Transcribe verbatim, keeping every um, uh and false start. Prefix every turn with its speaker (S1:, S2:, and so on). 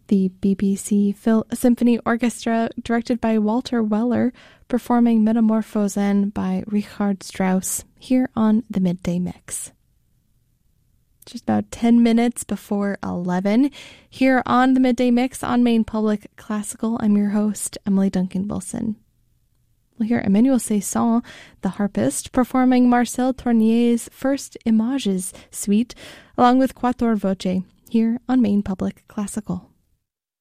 S1: The B B C Phil- Symphony Orchestra, directed by Walter Weller, performing Metamorphosen by Richard Strauss, here on the Midday Mix. Just about ten minutes before eleven, here on the Midday Mix on Maine Public Classical. I'm your host, Emily Duncan Wilson. We'll hear Emmanuel Saison, the harpist, performing Marcel Tournier's first Images suite, along with Quator Voce, here on Maine Public Classical.